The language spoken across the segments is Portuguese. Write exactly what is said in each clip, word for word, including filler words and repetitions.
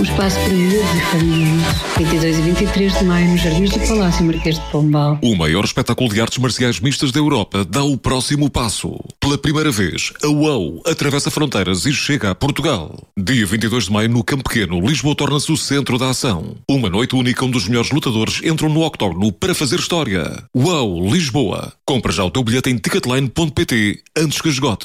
Um espaço para miúdos e famílias. vinte e dois e vinte e três de maio, nos Jardins do Palácio Marquês de Pombal. O maior espetáculo de artes marciais mistas da Europa dá o próximo passo. Pela primeira vez, a UAU atravessa fronteiras e chega a Portugal. Dia vinte e dois de maio, no Campo Pequeno, Lisboa torna-se o centro da ação. Uma noite única onde os melhores lutadores entram no octógono para fazer história. UAU Lisboa. Compra já o teu bilhete em ticketline ponto pt antes que esgote.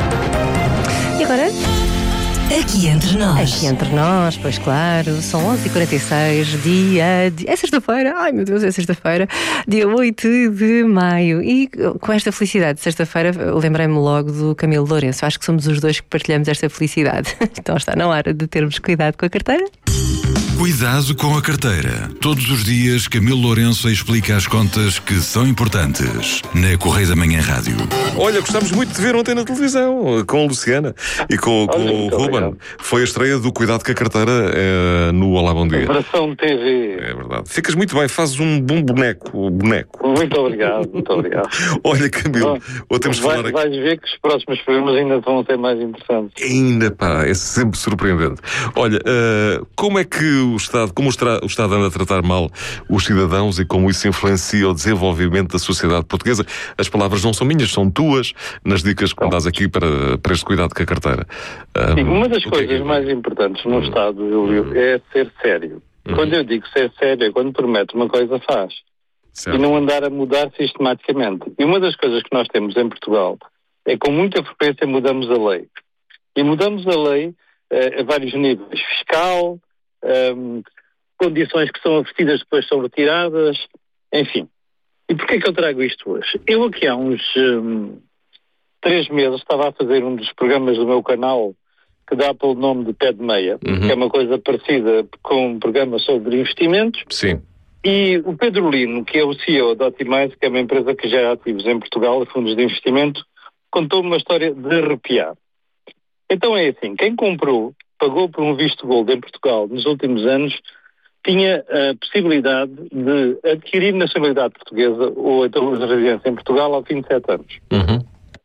E agora? Aqui entre nós. Aqui entre nós, pois claro, são onze e quarenta e seis, dia de... É sexta-feira, ai meu Deus, é sexta-feira, dia oito de maio. E com esta felicidade de sexta-feira, lembrei-me logo do Camilo Lourenço. Acho que somos os dois que partilhamos esta felicidade. Então está na hora de termos cuidado com a carteira. Cuidado com a carteira. Todos os dias, Camilo Lourenço explica as contas que são importantes. Na Correio da Manhã Rádio. Olha, gostámos muito de ver ontem na televisão, com a Luciana e com, com Olha, o Ruben. Obrigado. Foi a estreia do Cuidado com a Carteira eh, no Olá Bom Dia. Versão T V. É verdade. Ficas muito bem, fazes um bom boneco. boneco. Muito obrigado, muito obrigado. Olha, Camilo, Bom, ou temos de vai, falar aqui. Vais ver que os próximos programas ainda vão ser mais interessantes. Ainda, pá, é sempre surpreendente. Olha, uh, como é que o Estado, como o, estra, o Estado anda a tratar mal os cidadãos e como isso influencia o desenvolvimento da sociedade portuguesa? As palavras não são minhas, são tuas, nas dicas que me dás aqui para, para este cuidado com a carteira. Um, Sim, uma das o que coisas é que... mais importantes no Estado, Júlio, é ser sério. Uhum. Quando eu digo ser sério, é quando promete uma coisa, faz. Certo. E não andar a mudar sistematicamente. E uma das coisas que nós temos em Portugal é que com muita frequência mudamos a lei. E mudamos a lei uh, a vários níveis. Fiscal, um, condições que são oferecidas depois são retiradas, enfim. E porquê que eu trago isto hoje? Eu aqui há uns um, três meses estava a fazer um dos programas do meu canal que dá pelo nome de Pé de Meia, Uhum. que é uma coisa parecida com um programa sobre investimentos. Sim. E o Pedro Lino, que é o C E O da Optimize, que é uma empresa que gera ativos em Portugal e fundos de investimento, contou-me uma história de arrepiar. Então é assim, quem comprou, pagou por um visto gold em Portugal nos últimos anos, tinha a possibilidade de adquirir nacionalidade portuguesa ou então residência em Portugal ao fim de sete anos. Uhum.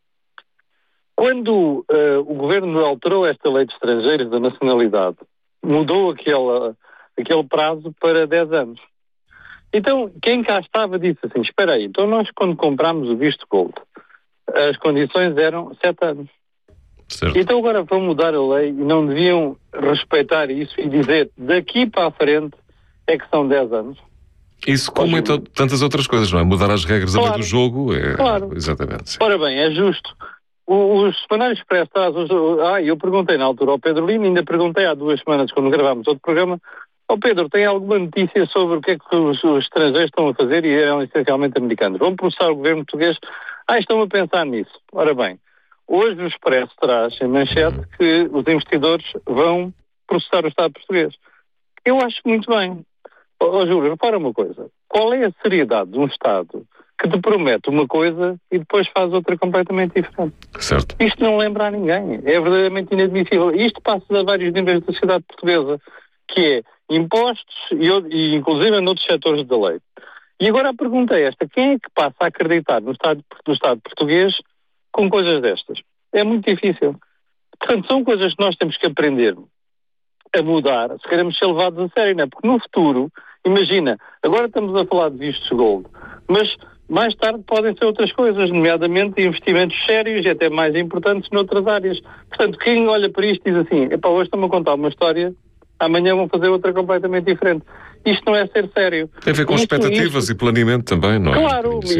Quando uh, o governo alterou esta lei de estrangeiros da nacionalidade, mudou aquela, aquele prazo para dez anos. Então, quem cá estava disse assim, espera aí, então nós quando comprámos o visto gold, as condições eram sete anos. Certo. Então agora vão mudar a lei e não deviam respeitar isso e dizer daqui para a frente é que são dez anos. Isso como em to- tantas outras coisas, não é? Mudar as regras Claro. a meio do jogo é... Claro. Exatamente. Sim. Ora bem, é justo. O, os semanários expresso traz os... Ah, eu perguntei na altura ao Pedro Lima, ainda perguntei há duas semanas quando gravámos outro programa, ó Pedro, tem alguma notícia sobre o que é que os, os estrangeiros estão a fazer e eram essencialmente americanos? Vão processar o governo português? Ah, estão a pensar nisso. Ora bem, hoje o Expresso traz em manchete que os investidores vão processar o Estado português. Eu acho muito bem. Ó oh, Júlio, repara uma coisa. Qual é a seriedade de um Estado que te promete uma coisa e depois faz outra completamente diferente? Certo. Isto não lembra a ninguém. É verdadeiramente inadmissível. Isto passa a vários níveis da sociedade portuguesa, que é impostos e, e inclusive em outros setores da lei. E agora a pergunta é esta. Quem é que passa a acreditar no Estado, no Estado português com coisas destas? É muito difícil. Portanto, são coisas que nós temos que aprender a mudar se queremos ser levados a sério, não é? Porque no futuro, imagina, agora estamos a falar de vistos gold, mas mais tarde podem ser outras coisas, nomeadamente investimentos sérios e até mais importantes noutras áreas. Portanto, quem olha para isto diz assim, epá, hoje estão-me a contar uma história, amanhã vão fazer outra completamente diferente. Isto não é ser sério. Tem a ver com Isto- expectativas isto- e planeamento também, não é? Claro, Sim.